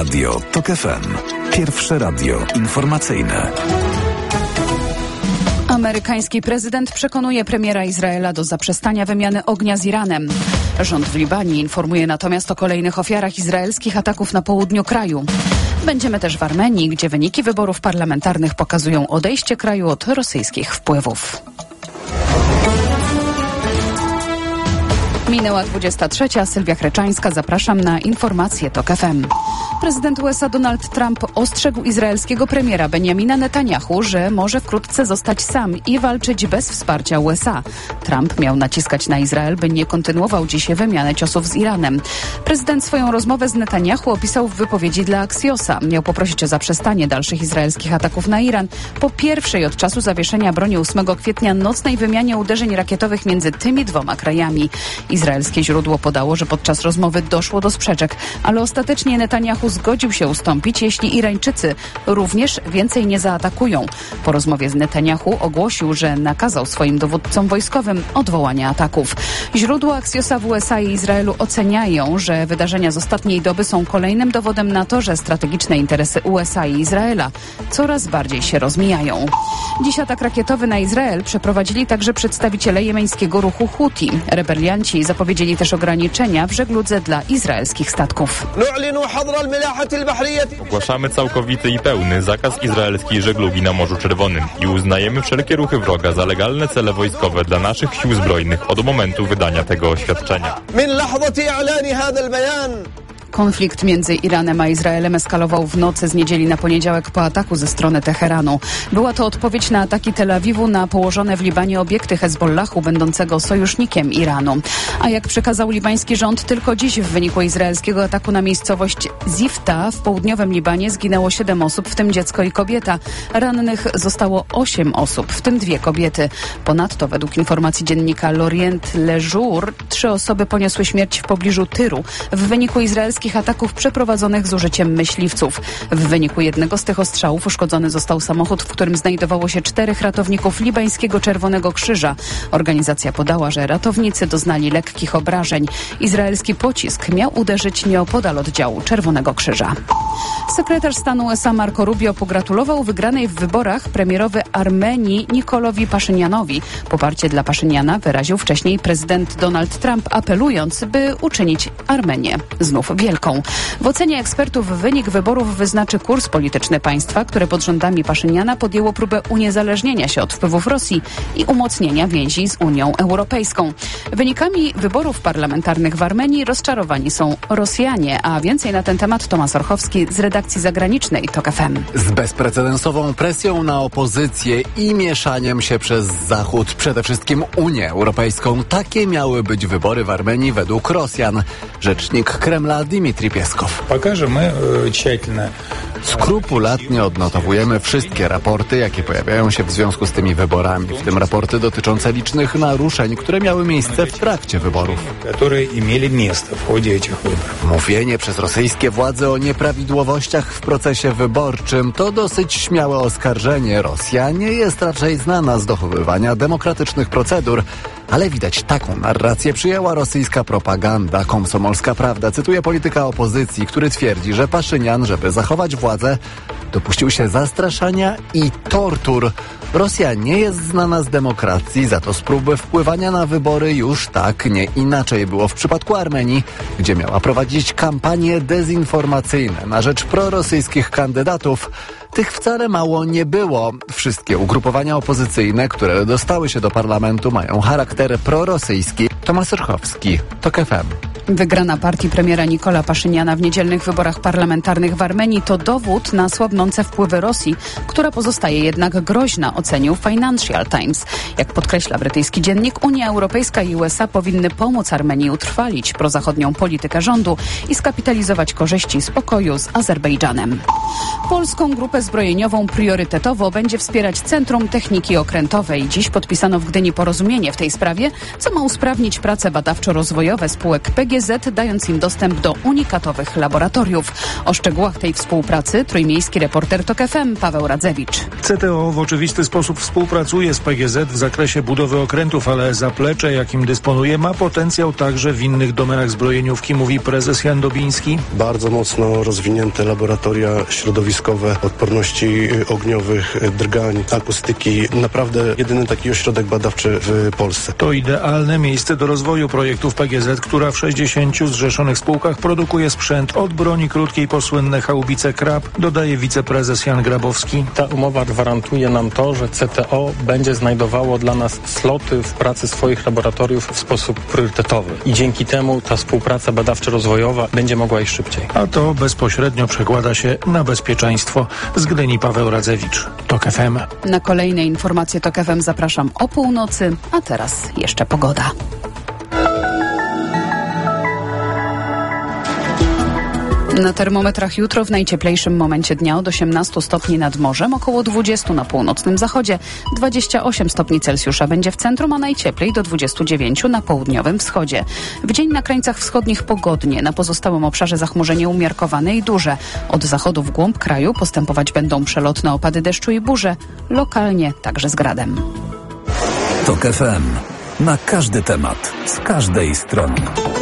Radio TOK FM. Pierwsze radio informacyjne. Amerykański prezydent przekonuje premiera Izraela do zaprzestania wymiany ognia z Iranem. Rząd w Libanie informuje natomiast o kolejnych ofiarach izraelskich ataków na południu kraju. Będziemy też w Armenii, gdzie wyniki wyborów parlamentarnych pokazują odejście kraju od rosyjskich wpływów. Minęła 23. Sylwia Chreczańska. Zapraszam na informacje TOK FM. Prezydent USA Donald Trump ostrzegł izraelskiego premiera Benjamina Netanyahu, że może wkrótce zostać sam i walczyć bez wsparcia USA. Trump miał naciskać na Izrael, by nie kontynuował dziś wymianę ciosów z Iranem. Prezydent swoją rozmowę z Netanyahu opisał w wypowiedzi dla Axiosa. Miał poprosić o zaprzestanie dalszych izraelskich ataków na Iran po pierwszej od czasu zawieszenia broni 8 kwietnia nocnej wymianie uderzeń rakietowych między tymi dwoma krajami. Izraelskie źródło podało, że podczas rozmowy doszło do sprzeczek, ale ostatecznie Netanyahu zgodził się ustąpić, jeśli Irańczycy również więcej nie zaatakują. Po rozmowie z Netanyahu ogłosił, że nakazał swoim dowódcom wojskowym odwołanie ataków. Źródła Axiosa w USA i Izraelu oceniają, że wydarzenia z ostatniej doby są kolejnym dowodem na to, że strategiczne interesy USA i Izraela coraz bardziej się rozmijają. Dziś atak rakietowy na Izrael przeprowadzili także przedstawiciele jemeńskiego ruchu Huti. Rebelianci zapowiedzieli też ograniczenia w żegludze dla izraelskich statków. Ogłaszamy całkowity i pełny zakaz izraelskiej żeglugi na Morzu Czerwonym i uznajemy wszelkie ruchy wroga za legalne cele wojskowe dla naszych sił zbrojnych od momentu wydania tego oświadczenia. Konflikt między Iranem a Izraelem eskalował w nocy z niedzieli na poniedziałek po ataku ze strony Teheranu. Była to odpowiedź na ataki Tel Awiwu na położone w Libanie obiekty Hezbollahu, będącego sojusznikiem Iranu. A jak przekazał libański rząd, tylko dziś w wyniku izraelskiego ataku na miejscowość Zifta w południowym Libanie zginęło 7 osób, w tym dziecko i kobieta. Rannych zostało 8 osób, w tym 2 kobiety. Ponadto według informacji dziennika L'Orient Le Jour 3 osoby poniosły śmierć w pobliżu Tyru w wyniku izraelskich ataków przeprowadzonych z użyciem myśliwców. W wyniku jednego z tych ostrzałów uszkodzony został samochód, w którym znajdowało się 4 ratowników libańskiego Czerwonego Krzyża. Organizacja podała, że ratownicy doznali lekkich obrażeń. Izraelski pocisk miał uderzyć nieopodal oddziału Czerwonego Krzyża. Sekretarz stanu USA Marco Rubio pogratulował wygranej w wyborach premierowy Armenii Nikolowi Paszynianowi. Poparcie dla Paszyniana wyraził wcześniej prezydent Donald Trump, apelując, by uczynić Armenię znów wielką. W ocenie ekspertów wynik wyborów wyznaczy kurs polityczny państwa, które pod rządami Paszyniana podjęło próbę uniezależnienia się od wpływów Rosji i umocnienia więzi z Unią Europejską. Wynikami wyborów parlamentarnych w Armenii rozczarowani są Rosjanie, a więcej na ten temat Tomasz Orchowski z redakcji zagranicznej TOK FM. Z bezprecedensową presją na opozycję i mieszaniem się przez Zachód, przede wszystkim Unię Europejską, takie miały być wybory w Armenii według Rosjan. Rzecznik Kremla Dmitrij Pieskow. Skrupulatnie odnotowujemy wszystkie raporty, jakie pojawiają się w związku z tymi wyborami, w tym raporty dotyczące licznych naruszeń, które miały miejsce w trakcie wyborów. Mówienie przez rosyjskie władze o nieprawidłowościach w procesie wyborczym to dosyć śmiałe oskarżenie. Rosja nie jest raczej znana z dochowywania demokratycznych procedur, ale widać, taką narrację przyjęła rosyjska propaganda. Komsomolska Prawda cytuje polityka opozycji, który twierdzi, że Paszynian, żeby zachować władzę, dopuścił się zastraszania i tortur. Rosja nie jest znana z demokracji, za to z próby wpływania na wybory już tak, nie inaczej było w przypadku Armenii, gdzie miała prowadzić kampanie dezinformacyjne na rzecz prorosyjskich kandydatów. Tych wcale mało nie było. Wszystkie ugrupowania opozycyjne, które dostały się do parlamentu, mają charakter prorosyjski. Tomasz Orchowski, TOK FM. Wygrana partii premiera Nikola Paszyniana w niedzielnych wyborach parlamentarnych w Armenii to dowód na słabnące wpływy Rosji, która pozostaje jednak groźna, ocenił Financial Times. Jak podkreśla brytyjski dziennik, Unia Europejska i USA powinny pomóc Armenii utrwalić prozachodnią politykę rządu i skapitalizować korzyści z pokoju z Azerbejdżanem. Polską grupę zbrojeniową priorytetowo będzie wspierać Centrum Techniki Okrętowej. Dziś podpisano w Gdyni porozumienie w tej sprawie, co ma usprawnić rozwijać prace badawczo-rozwojowe spółek PGZ, dając im dostęp do unikatowych laboratoriów. O szczegółach tej współpracy trójmiejski reporter TOK FM Paweł Radzewicz. CTO w oczywisty sposób współpracuje z PGZ w zakresie budowy okrętów, ale zaplecze, jakim dysponuje, ma potencjał także w innych domenach zbrojeniówki, mówi prezes Jan Dobiński. Bardzo mocno rozwinięte laboratoria środowiskowe, odporności ogniowych, drgań, akustyki. Naprawdę jedyny taki ośrodek badawczy w Polsce. To idealne miejsce do rozwoju projektów PGZ, która w 60 zrzeszonych spółkach produkuje sprzęt od broni krótkiej po słynne haubice Krab, dodaje wiceprezes Jan Grabowski. Ta umowa gwarantuje nam to, że CTO będzie znajdowało dla nas sloty w pracy swoich laboratoriów w sposób priorytetowy. I dzięki temu ta współpraca badawczo-rozwojowa będzie mogła iść szybciej. A to bezpośrednio przekłada się na bezpieczeństwo. Z Gdyni Paweł Radzewicz, TOK FM. Na kolejne informacje TOK FM zapraszam o północy, a teraz jeszcze pogoda. Na termometrach jutro w najcieplejszym momencie dnia od 18 stopni nad morzem, około 20 na północnym zachodzie, 28 stopni Celsjusza będzie w centrum, a najcieplej do 29 na południowym wschodzie. W dzień na krańcach wschodnich pogodnie, na pozostałym obszarze zachmurzenie umiarkowane i duże. Od zachodu w głąb kraju postępować będą przelotne opady deszczu i burze, lokalnie także z gradem. TOK FM. Na każdy temat, z każdej strony.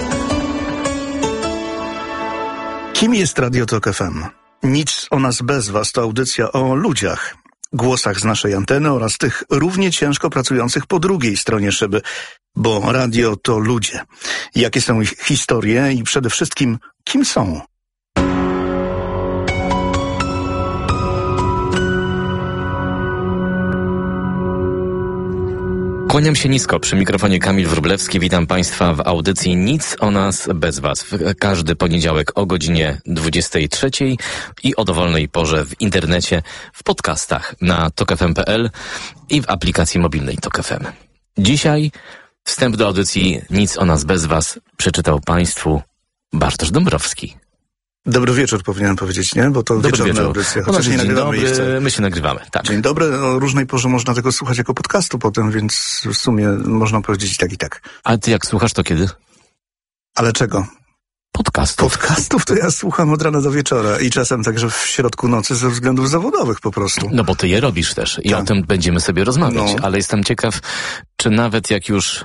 Kim jest Radio TOK FM? Nic o nas bez was to audycja o ludziach, głosach z naszej anteny oraz tych równie ciężko pracujących po drugiej stronie szyby, bo radio to ludzie. Jakie są ich historie i przede wszystkim kim są? Kłaniam się nisko, przy mikrofonie Kamil Wróblewski. Witam Państwa w audycji Nic o nas bez was. Każdy poniedziałek o godzinie 23 i o dowolnej porze w internecie, w podcastach na tokfm.pl i w aplikacji mobilnej TOK FM. Dzisiaj wstęp do audycji Nic o nas bez was przeczytał Państwu Bartosz Dąbrowski. Dobry wieczór powinienem powiedzieć, nie? Bo to Dobry wieczorna wieczór. audycja. Chociaż nie nagrywamy jeszcze. My się nagrywamy, tak. Dzień dobry. O różnej porze można tego słuchać jako podcastu potem, więc w sumie można powiedzieć i tak, i tak. A ty jak słuchasz, to kiedy? Ale czego? Podcastów to ja słucham od rana do wieczora i czasem także w środku nocy ze względów zawodowych po prostu. No bo ty je robisz też i tak. O tym będziemy sobie rozmawiać, No. ale jestem ciekaw, czy nawet jak już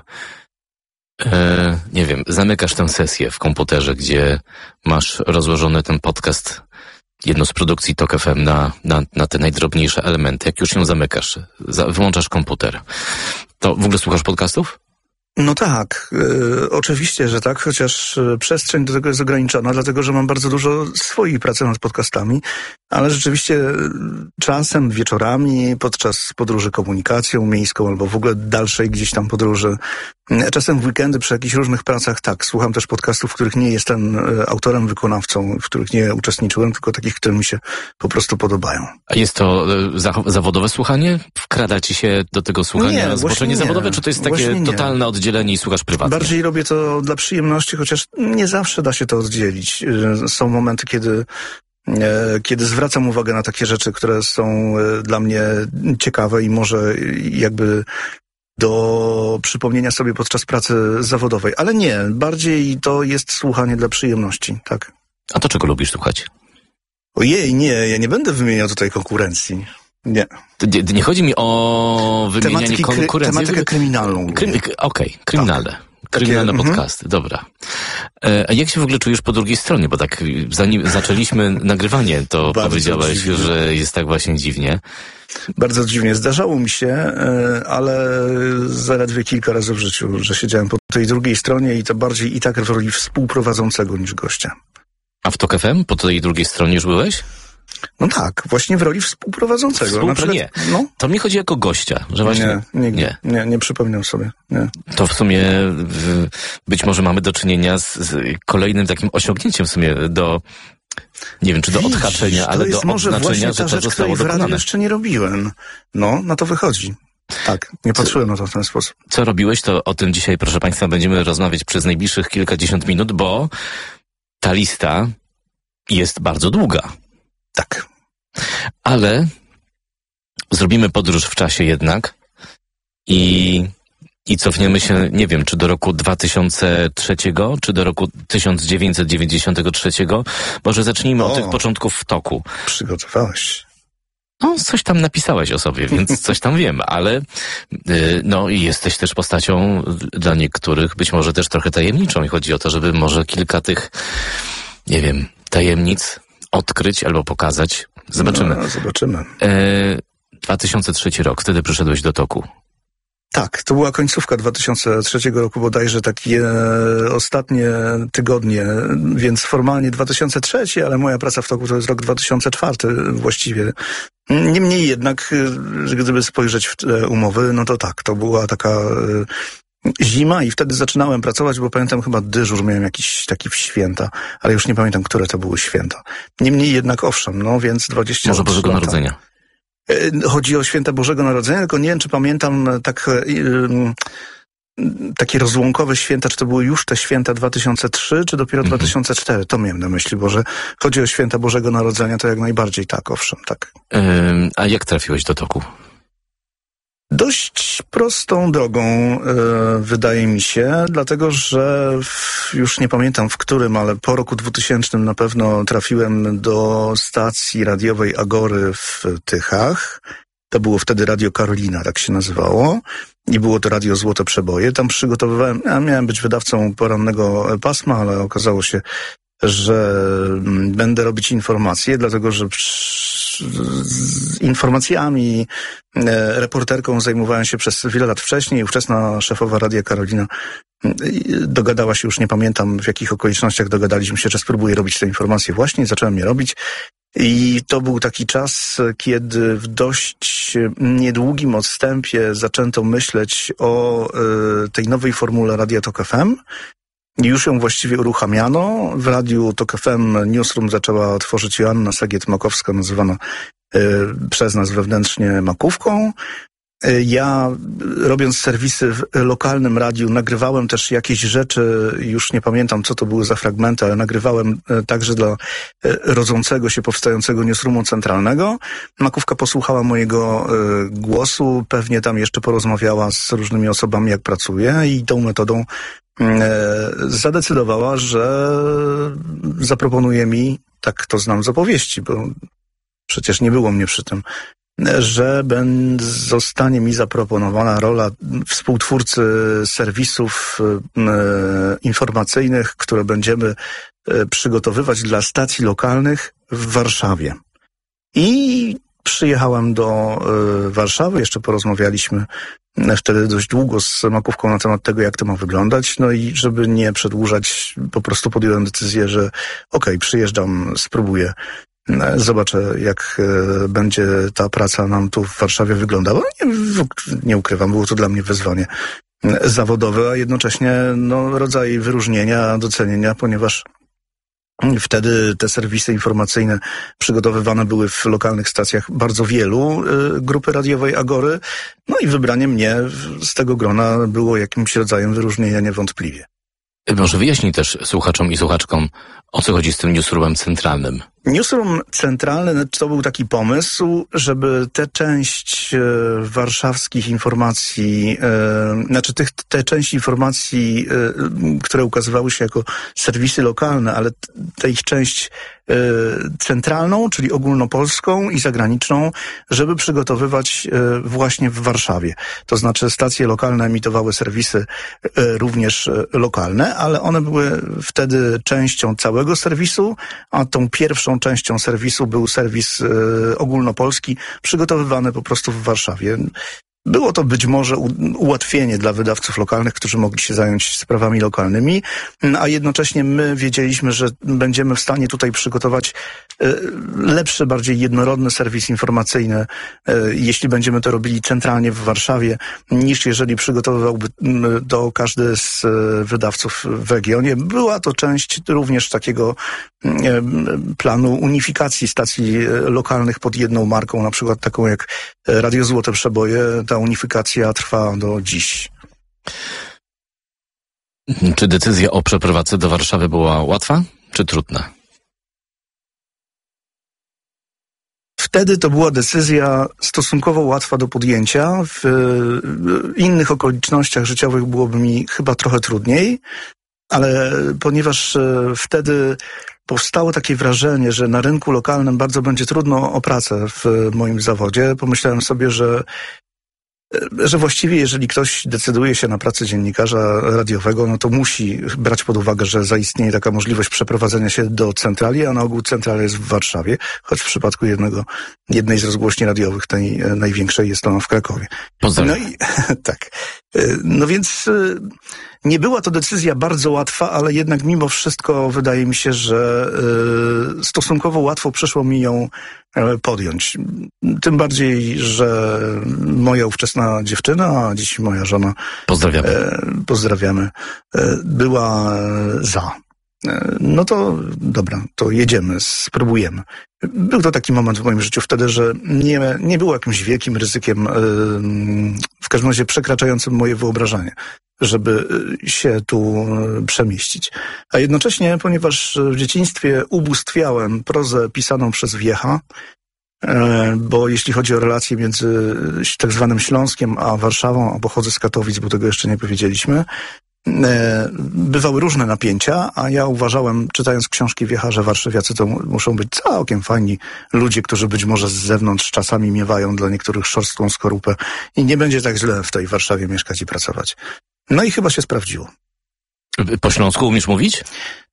nie wiem, zamykasz tę sesję w komputerze, gdzie masz rozłożony ten podcast, jedną z produkcji TOK FM na te najdrobniejsze elementy, jak już ją zamykasz, wyłączasz komputer, to w ogóle słuchasz podcastów? No tak, oczywiście, że tak, chociaż przestrzeń do tego jest ograniczona, dlatego że mam bardzo dużo swojej pracy nad podcastami, ale rzeczywiście czasem wieczorami, podczas podróży komunikacją miejską albo w ogóle dalszej gdzieś tam podróży, czasem w weekendy przy jakichś różnych pracach, tak, słucham też podcastów, w których nie jestem autorem, wykonawcą, w których nie uczestniczyłem, tylko takich, które mi się po prostu podobają. A jest to zawodowe słuchanie? Wkrada ci się do tego słuchania zboczenie zawodowe, czy to jest takie totalne oddzielenie i słuchasz prywatnie? Bardziej robię to dla przyjemności, chociaż nie zawsze da się to oddzielić. Są momenty, kiedy zwracam uwagę na takie rzeczy, które są dla mnie ciekawe i może jakby do przypomnienia sobie podczas pracy zawodowej. Ale nie, bardziej to jest słuchanie dla przyjemności, tak. A to czego lubisz słuchać? Ojej, nie, ja nie będę wymieniał tutaj konkurencji. Nie. Nie chodzi mi o wymienianie konkurencji. Tematykę kryminalną. Okej, kryminalne. Tak. Kryminalne podcasty, dobra. A jak się w ogóle czujesz po drugiej stronie? Bo tak zanim zaczęliśmy nagrywanie, to powiedziałeś, że jest tak właśnie dziwnie. Bardzo dziwnie. Zdarzało mi się, ale zaledwie kilka razy w życiu, że siedziałem po tej drugiej stronie i to bardziej i tak w roli współprowadzącego niż gościa. A w TOK FM po tej drugiej stronie już byłeś? No tak, właśnie w roli współprowadzącego. Nie, to mi chodzi jako gościa, że właśnie... Nie przypominam sobie. Nie. To w sumie być może mamy do czynienia z kolejnym takim osiągnięciem w sumie nie wiem, czy do odhaczenia, ale do odznaczenia, że to zostało dokonane. W radiu jeszcze nie robiłem. No, na to wychodzi. Tak, nie patrzyłem na to w ten sposób. Co robiłeś, to o tym dzisiaj, proszę Państwa, będziemy rozmawiać przez najbliższych kilkadziesiąt minut, bo ta lista jest bardzo długa. Tak. Ale zrobimy podróż w czasie jednak i I cofniemy się, nie wiem, czy do roku 2003, czy do roku 1993. Może zacznijmy od tych początków w toku. Przygotowałeś. No, coś tam napisałeś o sobie, więc coś tam wiem, ale no i jesteś też postacią dla niektórych być może też trochę tajemniczą i chodzi o to, żeby może kilka tych, nie wiem, tajemnic odkryć albo pokazać. Zobaczymy. No, zobaczymy. 2003 rok, wtedy przyszedłeś do toku. Tak, to była końcówka 2003 roku, bodajże takie ostatnie tygodnie, więc formalnie 2003, ale moja praca w toku to jest rok 2004 właściwie. Niemniej jednak, gdyby spojrzeć w te umowy, no to tak, to była taka zima i wtedy zaczynałem pracować, bo pamiętam chyba dyżur miałem jakiś taki w święta, ale już nie pamiętam, które to były święta. Niemniej jednak owszem, no więc 23 Może Bożego lata. Narodzenia. Chodzi o święta Bożego Narodzenia, tylko nie wiem, czy pamiętam takie rozłąkowe święta, czy to były już te święta 2003, czy dopiero 2004. To miałem na myśli, bo że chodzi o święta Bożego Narodzenia, to jak najbardziej tak, owszem, tak. A jak trafiłeś do toku? Dość prostą drogą, wydaje mi się, dlatego że już nie pamiętam w którym, ale po roku 2000 na pewno trafiłem do stacji radiowej Agory w Tychach. To było wtedy Radio Karolina, tak się nazywało. I było to Radio Złote Przeboje. Tam przygotowywałem, ja miałem być wydawcą porannego pasma, ale okazało się, że będę robić informacje, dlatego że z informacjami, reporterką zajmowałem się przez wiele lat wcześniej. Ówczesna szefowa Radia Karolina dogadała się, już nie pamiętam w jakich okolicznościach dogadaliśmy się, że spróbuję robić te informacje właśnie i zacząłem je robić. I to był taki czas, kiedy w dość niedługim odstępie zaczęto myśleć o tej nowej formule Radia Tok FM. Już ją właściwie uruchamiano. W Radiu Tok FM Newsroom zaczęła tworzyć Joanna Sagiet-Makowska, nazywana przez nas wewnętrznie Makówką. Ja, robiąc serwisy w lokalnym radiu, nagrywałem też jakieś rzeczy, już nie pamiętam, co to były za fragmenty, ale nagrywałem także dla rodzącego się, powstającego newsroomu centralnego. Makówka posłuchała mojego głosu, pewnie tam jeszcze porozmawiała z różnymi osobami, jak pracuję, i tą metodą zadecydowała, że zaproponuje mi, tak to znam z opowieści, bo przecież nie było mnie przy tym, że zostanie mi zaproponowana rola współtwórcy serwisów informacyjnych, które będziemy przygotowywać dla stacji lokalnych w Warszawie. I przyjechałem do Warszawy, jeszcze porozmawialiśmy wtedy dość długo z Makówką na temat tego, jak to ma wyglądać. No i żeby nie przedłużać, po prostu podjąłem decyzję, że okej, przyjeżdżam, spróbuję. Zobaczę, jak będzie ta praca nam tu w Warszawie wyglądała. Nie ukrywam, było to dla mnie wyzwanie zawodowe, a jednocześnie rodzaj wyróżnienia, docenienia, ponieważ wtedy te serwisy informacyjne przygotowywane były w lokalnych stacjach bardzo wielu grupy radiowej Agory. No i wybranie mnie z tego grona było jakimś rodzajem wyróżnienia niewątpliwie. Może wyjaśnij też słuchaczom i słuchaczkom, o co chodzi z tym newsroomem centralnym. Newsroom centralny to był taki pomysł, żeby tę część warszawskich informacji, tę część informacji, które ukazywały się jako serwisy lokalne, ale tę ich część centralną, czyli ogólnopolską i zagraniczną, żeby przygotowywać właśnie w Warszawie. To znaczy stacje lokalne emitowały serwisy również lokalne, ale one były wtedy częścią całego serwisu, a tą pierwszą częścią serwisu był serwis ogólnopolski, przygotowywany po prostu w Warszawie. Było to być może ułatwienie dla wydawców lokalnych, którzy mogli się zająć sprawami lokalnymi, a jednocześnie my wiedzieliśmy, że będziemy w stanie tutaj przygotować lepszy, bardziej jednorodny serwis informacyjny, jeśli będziemy to robili centralnie w Warszawie, niż jeżeli przygotowywałby to każdy z wydawców w regionie. Była to część również takiego planu unifikacji stacji lokalnych pod jedną marką, na przykład taką jak Radio Złote Przeboje. Ta unifikacja trwa do dziś. Czy decyzja o przeprowadzce do Warszawy była łatwa, czy trudna? Wtedy to była decyzja stosunkowo łatwa do podjęcia. W innych okolicznościach życiowych byłoby mi chyba trochę trudniej, ale ponieważ wtedy powstało takie wrażenie, że na rynku lokalnym bardzo będzie trudno o pracę w moim zawodzie, pomyślałem sobie, że właściwie jeżeli ktoś decyduje się na pracę dziennikarza radiowego, no to musi brać pod uwagę, że zaistnieje taka możliwość przeprowadzenia się do centrali, a na ogół centrala jest w Warszawie, choć w przypadku jednej z rozgłośni radiowych, tej największej, jest ona w Krakowie. Pozdrawiam. No i tak. No więc nie była to decyzja bardzo łatwa, ale jednak mimo wszystko wydaje mi się, że stosunkowo łatwo przyszło mi ją podjąć. Tym bardziej, że moja ówczesna dziewczyna, a dziś moja żona, pozdrawiamy, była za. No to dobra, to jedziemy, spróbujemy. Był to taki moment w moim życiu wtedy, że nie było jakimś wielkim ryzykiem, w każdym razie przekraczającym moje wyobrażenie, żeby się tu przemieścić. A jednocześnie, ponieważ w dzieciństwie ubóstwiałem prozę pisaną przez Wiecha, bo jeśli chodzi o relacje między tak zwanym Śląskiem a Warszawą, a pochodzę z Katowic, bo tego jeszcze nie powiedzieliśmy, bywały różne napięcia, a ja uważałem, czytając książki Wiecha, że warszawiacy to muszą być całkiem fajni ludzie, którzy być może z zewnątrz czasami miewają dla niektórych szorstką skorupę i nie będzie tak źle w tej Warszawie mieszkać i pracować. No i chyba się sprawdziło. Po śląsku umiesz mówić?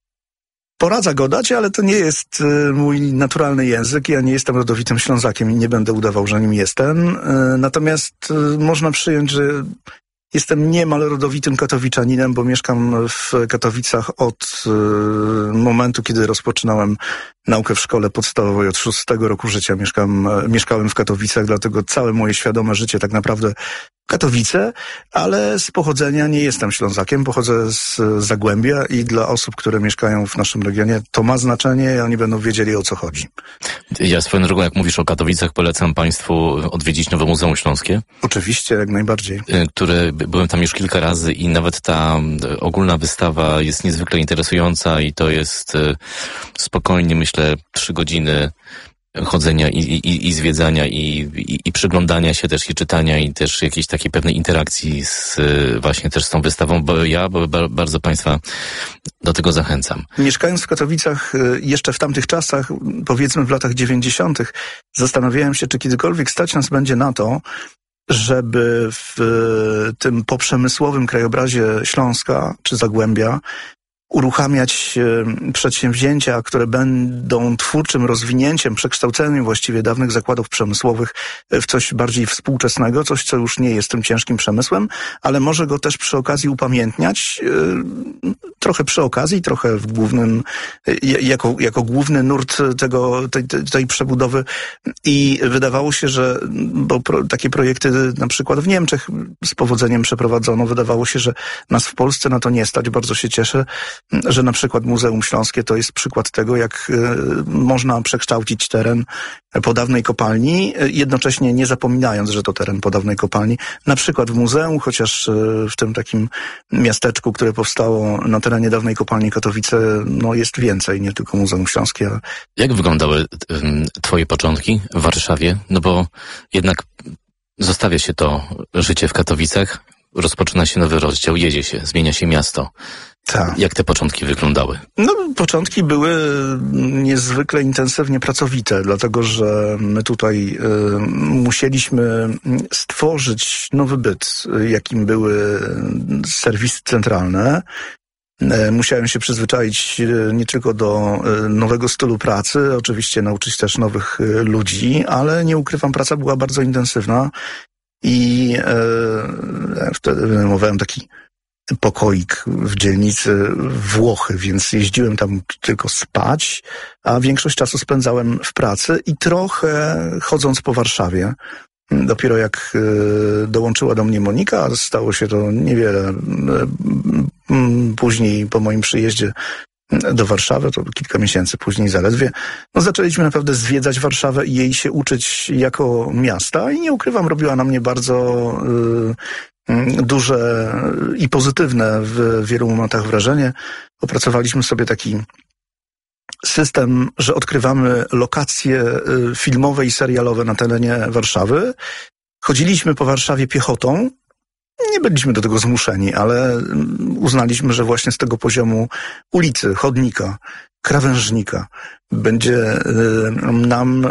Poradza godać, ale to nie jest mój naturalny język. Ja nie jestem rodowitym Ślązakiem i nie będę udawał, że nim jestem. Natomiast można przyjąć, że jestem niemal rodowitym katowiczaninem, bo mieszkam w Katowicach od momentu, kiedy rozpoczynałem naukę w szkole podstawowej. Od 6 roku życia mieszkałem w Katowicach, dlatego całe moje świadome życie tak naprawdę Katowice, ale z pochodzenia nie jestem Ślązakiem, pochodzę z Zagłębia i dla osób, które mieszkają w naszym regionie, to ma znaczenie i oni będą wiedzieli, o co chodzi. Ja swoją drogą, jak mówisz o Katowicach, polecam Państwu odwiedzić Nowe Muzeum Śląskie. Oczywiście, jak najbardziej. Byłem tam już kilka razy i nawet ta ogólna wystawa jest niezwykle interesująca i to jest spokojnie, myślę, 3 godziny chodzenia i zwiedzania i przyglądania się też i czytania i też jakiejś takiej pewnej interakcji właśnie też z tą wystawą, bo ja bardzo Państwa do tego zachęcam. Mieszkając w Katowicach jeszcze w tamtych czasach, powiedzmy w latach 90., zastanawiałem się, czy kiedykolwiek stać nas będzie na to, żeby w tym poprzemysłowym krajobrazie Śląska czy Zagłębia uruchamiać przedsięwzięcia, które będą twórczym rozwinięciem, przekształceniem właściwie dawnych zakładów przemysłowych w coś bardziej współczesnego, coś, co już nie jest tym ciężkim przemysłem, ale może go też przy okazji upamiętniać, trochę przy okazji, trochę w głównym, jako główny nurt tej przebudowy. I wydawało się, że, bo takie projekty na przykład w Niemczech z powodzeniem przeprowadzono, wydawało się, że nas w Polsce na to nie stać. Bardzo się cieszę, że na przykład Muzeum Śląskie to jest przykład tego, jak można przekształcić teren po dawnej kopalni, jednocześnie nie zapominając, że to teren po dawnej kopalni. Na przykład w muzeum, chociaż w tym takim miasteczku, które powstało na terenie dawnej kopalni Katowice, no jest więcej, nie tylko Muzeum Śląskie. Jak wyglądały Twoje początki w Warszawie? No bo jednak zostawia się to życie w Katowicach, rozpoczyna się nowy rozdział, jedzie się, zmienia się miasto. Tak. Jak te początki wyglądały? No, początki były niezwykle intensywnie pracowite, dlatego że my tutaj musieliśmy stworzyć nowy byt, jakim były serwisy centralne. Musiałem się przyzwyczaić nie tylko do nowego stylu pracy, oczywiście nauczyć też nowych ludzi, ale nie ukrywam, praca była bardzo intensywna i wtedy wynajmowałem taki pokoik w dzielnicy Włochy, więc jeździłem tam tylko spać, a większość czasu spędzałem w pracy i trochę chodząc po Warszawie. Dopiero jak dołączyła do mnie Monika, stało się to niewiele później po moim przyjeździe do Warszawy, to kilka miesięcy później zaledwie, no zaczęliśmy naprawdę zwiedzać Warszawę i jej się uczyć jako miasta i nie ukrywam, robiła na mnie bardzo duże i pozytywne w wielu momentach wrażenie. Opracowaliśmy sobie taki system, że odkrywamy lokacje filmowe i serialowe na terenie Warszawy. Chodziliśmy po Warszawie piechotą. Nie byliśmy do tego zmuszeni, ale uznaliśmy, że właśnie z tego poziomu ulicy, chodnika, krawężnika będzie nam...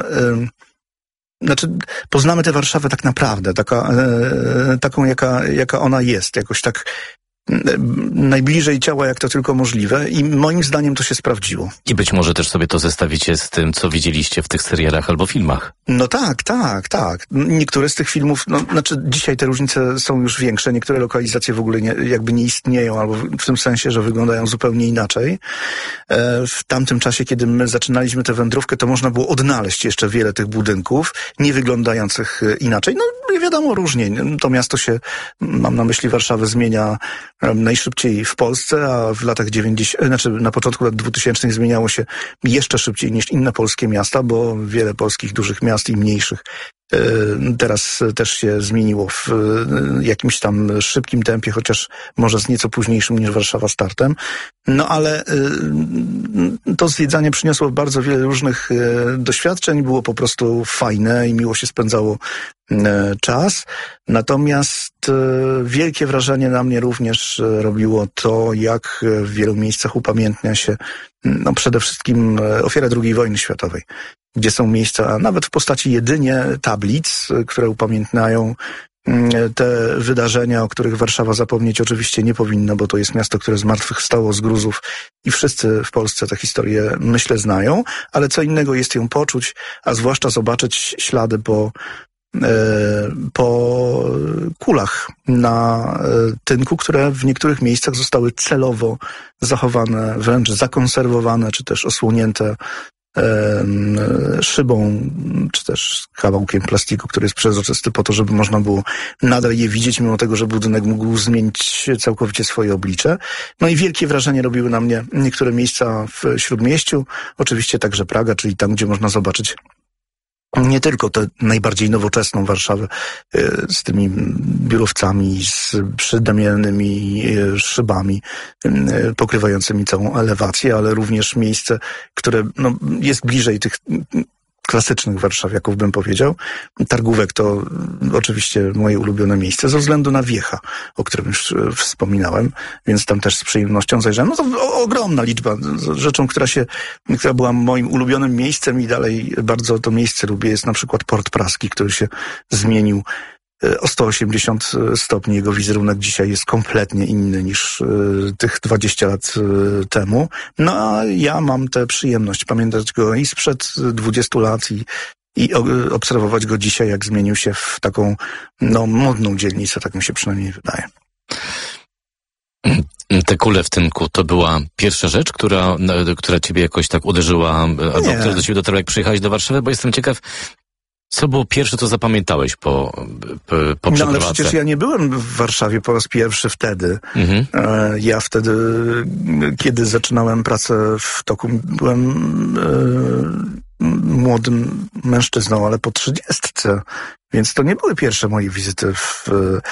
poznamy tę Warszawę tak naprawdę, taką jaka ona jest, jakoś tak najbliżej ciała, jak to tylko możliwe i moim zdaniem to się sprawdziło. I być może też sobie to zestawicie z tym, co widzieliście w tych serialach albo filmach. No tak. Niektóre z tych filmów, dzisiaj te różnice są już większe, niektóre lokalizacje w ogóle nie istnieją, albo w tym sensie, że wyglądają zupełnie inaczej. W tamtym czasie, kiedy my zaczynaliśmy tę wędrówkę, to można było odnaleźć jeszcze wiele tych budynków, nie wyglądających inaczej. Wiadomo, różnie. To miasto się, mam na myśli Warszawę, zmienia najszybciej w Polsce, a w latach 90, na początku lat 2000 zmieniało się jeszcze szybciej niż inne polskie miasta, bo wiele polskich dużych miast i mniejszych teraz też się zmieniło w jakimś tam szybkim tempie, chociaż może z nieco późniejszym niż Warszawa startem. Ale to zwiedzanie przyniosło bardzo wiele różnych doświadczeń, było po prostu fajne i miło się spędzało czas. Natomiast wielkie wrażenie na mnie również robiło to, jak w wielu miejscach upamiętnia się przede wszystkim ofiarę II wojny światowej, gdzie są miejsca, nawet w postaci jedynie tablic, które upamiętniają te wydarzenia, o których Warszawa zapomnieć oczywiście nie powinna, bo to jest miasto, które zmartwychwstało z gruzów i wszyscy w Polsce tę historię, myślę, znają, ale co innego jest ją poczuć, a zwłaszcza zobaczyć ślady po kulach na tynku, które w niektórych miejscach zostały celowo zachowane, wręcz zakonserwowane, czy też osłonięte szybą, czy też kawałkiem plastiku, który jest przezroczysty po to, żeby można było nadal je widzieć, mimo tego, że budynek mógł zmienić całkowicie swoje oblicze. I wielkie wrażenie robiły na mnie niektóre miejsca w Śródmieściu, oczywiście także Praga, czyli tam, gdzie można zobaczyć nie tylko tę najbardziej nowoczesną Warszawę z tymi biurowcami, z przydamianymi szybami pokrywającymi całą elewację, ale również miejsce, które jest bliżej tych klasycznych warszawiaków, bym powiedział. Targówek to oczywiście moje ulubione miejsce ze względu na wiecha, o którym już wspominałem, więc tam też z przyjemnością zajrzałem. To ogromna liczba. Rzeczą, która była moim ulubionym miejscem i dalej bardzo to miejsce lubię, jest na przykład Port Praski, który się zmienił o 180 stopni. Jego wizerunek dzisiaj jest kompletnie inny niż tych 20 lat temu. A ja mam tę przyjemność pamiętać go i sprzed 20 lat i obserwować go dzisiaj, jak zmienił się w taką modną dzielnicę, tak mi się przynajmniej wydaje. Te kule w tynku to była pierwsza rzecz, która ciebie jakoś tak uderzyła, albo która do ciebie dotarła, jak przyjechałeś do Warszawy, bo jestem ciekaw, co było pierwsze, co zapamiętałeś po przeprowadzce? Ale przecież ja nie byłem w Warszawie po raz pierwszy wtedy. Ja wtedy, kiedy zaczynałem pracę w TOK-u, byłem młodym mężczyzną, ale po 30, więc to nie były pierwsze moje wizyty w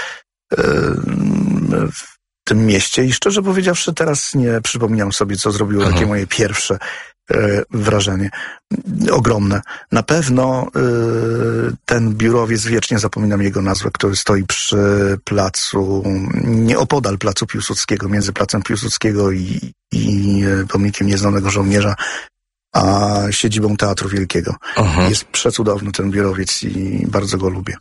tym mieście i szczerze powiedziawszy, teraz nie przypominam sobie, co zrobiło takie moje pierwsze wrażenie. Ogromne. Na pewno ten biurowiec, wiecznie zapominam jego nazwę, który stoi przy placu, nieopodal placu Piłsudskiego, między placem Piłsudskiego i pomnikiem Nieznanego Żołnierza, a siedzibą Teatru Wielkiego. Jest przecudowny ten biurowiec i bardzo go lubię.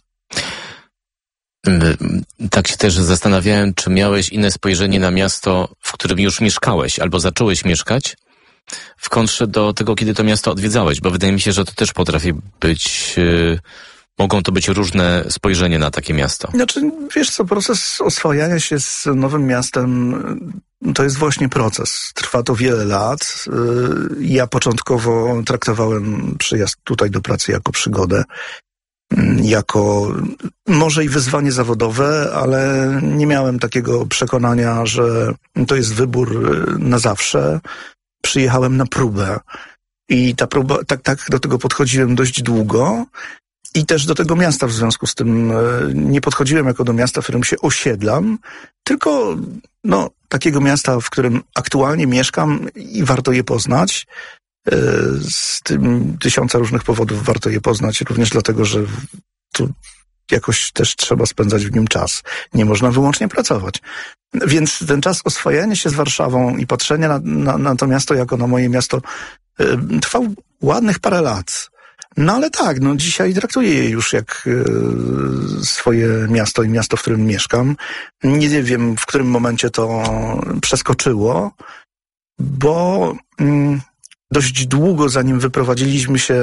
Tak się też zastanawiałem, czy miałeś inne spojrzenie na miasto, w którym już mieszkałeś, albo zacząłeś mieszkać, w kontrze do tego, kiedy to miasto odwiedzałeś, bo wydaje mi się, że to też potrafi być, mogą to być różne spojrzenia na takie miasto. Wiesz co, proces oswajania się z nowym miastem to jest właśnie proces. Trwa to wiele lat. Ja początkowo traktowałem przyjazd tutaj do pracy jako przygodę, jako może i wyzwanie zawodowe, ale nie miałem takiego przekonania, że to jest wybór na zawsze. Przyjechałem na próbę i ta próba, tak do tego podchodziłem dość długo i też do tego miasta w związku z tym nie podchodziłem jako do miasta, w którym się osiedlam, tylko takiego miasta, w którym aktualnie mieszkam i warto je poznać. Z tym tysiąca różnych powodów warto je poznać, również dlatego, że tu jakoś też trzeba spędzać w nim czas. Nie można wyłącznie pracować. Więc ten czas oswajania się z Warszawą i patrzenia na to miasto jako na moje miasto trwał ładnych parę lat. No ale tak, dzisiaj traktuję je już jak swoje miasto i miasto, w którym mieszkam. Nie wiem, w którym momencie to przeskoczyło, bo dość długo, zanim wyprowadziliśmy się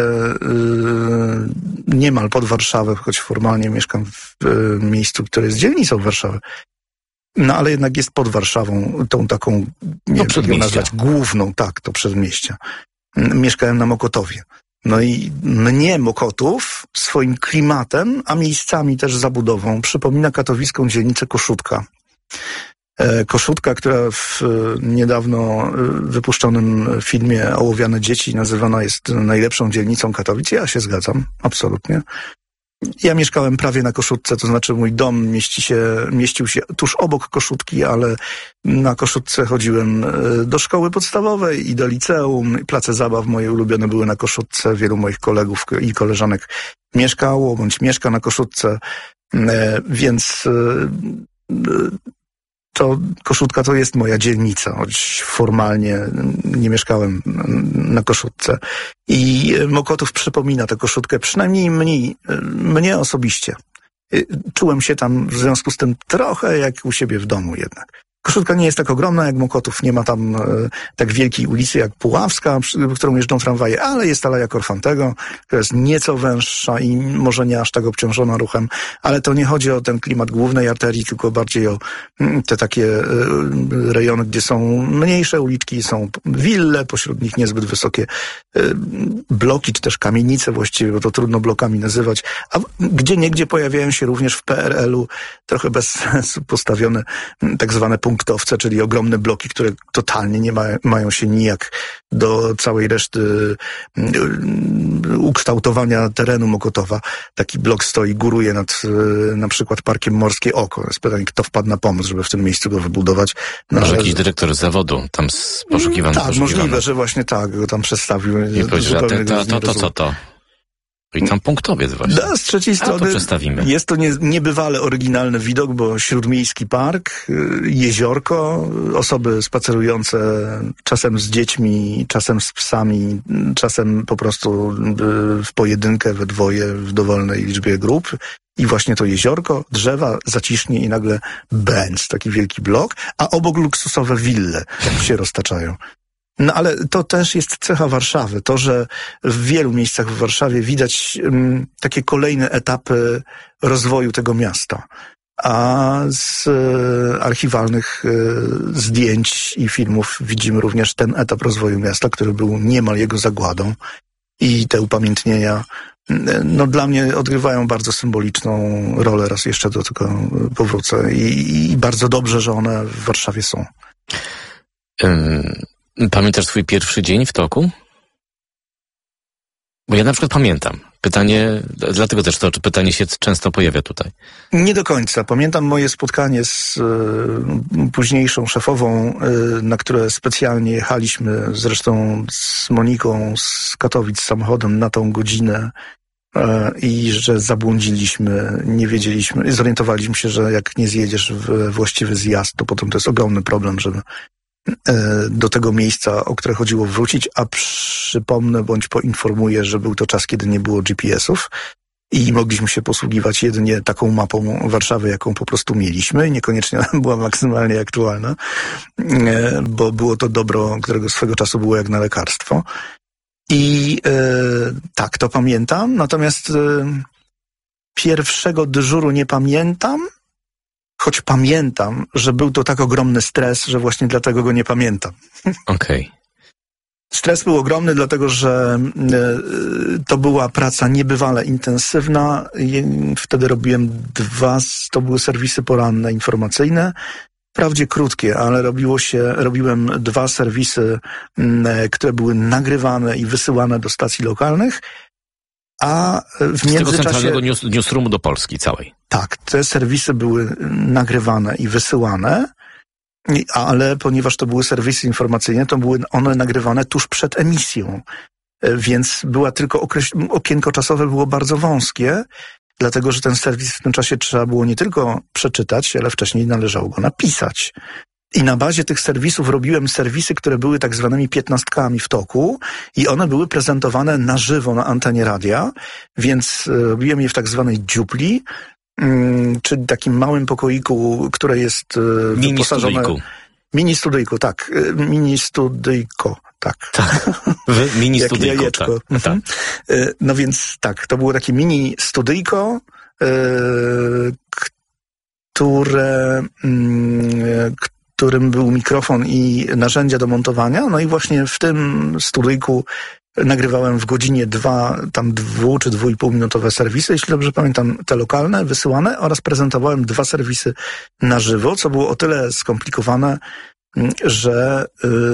niemal pod Warszawę, choć formalnie mieszkam w miejscu, które jest dzielnicą Warszawy, no ale jednak jest pod Warszawą, tą taką, nie wiem, jak ją nazwać, główną, tak, to przedmieścia. Mieszkałem na Mokotowie. No i mnie Mokotów swoim klimatem, a miejscami też zabudową przypomina katowicką dzielnicę Koszutka. Koszutka, która w niedawno wypuszczonym filmie Ołowiane dzieci nazywana jest najlepszą dzielnicą Katowic. Ja się zgadzam, absolutnie. Ja mieszkałem prawie na Koszutce, to znaczy mój dom mieścił się tuż obok Koszutki, ale na Koszutce chodziłem do szkoły podstawowej i do liceum. Place zabaw moje ulubione były na Koszutce. Wielu moich kolegów i koleżanek mieszkało bądź mieszka na Koszutce, więc to Koszutka to jest moja dzielnica, choć formalnie nie mieszkałem na Koszutce. I Mokotów przypomina tę Koszutkę, przynajmniej mnie osobiście. Czułem się tam w związku z tym trochę jak u siebie w domu jednak. Koszutka nie jest tak ogromna jak Mokotów, nie ma tam tak wielkiej ulicy jak Puławska, którą jeżdżą tramwaje, ale jest Aleja Korfantego, która jest nieco węższa i może nie aż tak obciążona ruchem, ale to nie chodzi o ten klimat głównej arterii, tylko bardziej o te takie rejony, gdzie są mniejsze uliczki, są wille, pośród nich niezbyt wysokie bloki, czy też kamienice właściwie, bo to trudno blokami nazywać, a gdzieniegdzie pojawiają się również w PRL-u trochę bez sensu postawione tak zwane punktowce, czyli ogromne bloki, które totalnie nie mają się nijak do całej reszty ukształtowania terenu Mokotowa. Taki blok stoi, góruje nad na przykład Parkiem Morskie Oko. Jest pytanie, kto wpadł na pomysł, żeby w tym miejscu go wybudować. No, może jakiś dyrektor zawodu tam poszukiwany. Tak, możliwe, że właśnie tak go tam przedstawił. I powiedział, to co to? I tam punktowiec właśnie. No, z trzeciej strony jest to niebywale oryginalny widok, bo śródmiejski park, jeziorko, osoby spacerujące czasem z dziećmi, czasem z psami, czasem po prostu w pojedynkę, we dwoje, w dowolnej liczbie grup. I właśnie to jeziorko, drzewa, zacisznie i nagle bęc, taki wielki blok, a obok luksusowe wille się roztaczają. No ale to też jest cecha Warszawy. To, że w wielu miejscach w Warszawie widać takie kolejne etapy rozwoju tego miasta. A z archiwalnych zdjęć i filmów widzimy również ten etap rozwoju miasta, który był niemal jego zagładą. I te upamiętnienia, no dla mnie odgrywają bardzo symboliczną rolę. Raz jeszcze do tego powrócę. I bardzo dobrze, że one w Warszawie są. Pamiętasz swój pierwszy dzień w toku? Bo ja na przykład pamiętam. Pytanie, dlatego też to pytanie się często pojawia tutaj. Nie do końca. Pamiętam moje spotkanie z późniejszą szefową, na które specjalnie jechaliśmy, zresztą z Moniką z Katowic samochodem na tą godzinę i że zabłądziliśmy, nie wiedzieliśmy, zorientowaliśmy się, że jak nie zjedziesz w właściwy zjazd, to potem to jest ogromny problem, żeby do tego miejsca, o które chodziło, wrócić, a przypomnę bądź poinformuję, że był to czas, kiedy nie było GPS-ów i mogliśmy się posługiwać jedynie taką mapą Warszawy, jaką po prostu mieliśmy i niekoniecznie była maksymalnie aktualna, bo było to dobro, którego swego czasu było jak na lekarstwo. I tak, to pamiętam, natomiast pierwszego dyżuru nie pamiętam, choć pamiętam, że był to tak ogromny stres, że właśnie dlatego go nie pamiętam. Okej. Stres był ogromny, dlatego że to była praca niebywale intensywna. Wtedy robiłem to były serwisy poranne informacyjne. Wprawdzie krótkie, ale robiłem 2 serwisy, które były nagrywane i wysyłane do stacji lokalnych. A w międzyczasie... Z tego centralnego newsroomu do Polski całej. Tak, te serwisy były nagrywane i wysyłane, Ale ponieważ to były serwisy informacyjne, to były one nagrywane tuż przed emisją. Więc była tylko okienko czasowe było bardzo wąskie, dlatego że ten serwis w tym czasie trzeba było nie tylko przeczytać, ale wcześniej należało go napisać. I na bazie tych serwisów robiłem serwisy, które były tak zwanymi 15 w toku i one były prezentowane na żywo na antenie radia, więc robiłem je w tak zwanej dziupli, czyli takim małym pokoiku, które jest wyposażone... Mini studyjku, tak. Mini studyjko, tak. Mini studyjko, tak. No więc tak, to było takie mini studyjko, którym był mikrofon i narzędzia do montowania. No i właśnie w tym studyjku nagrywałem w godzinie 2 czy 2,5 minutowe serwisy, jeśli dobrze pamiętam, te lokalne, wysyłane, oraz prezentowałem 2 serwisy na żywo, co było o tyle skomplikowane, że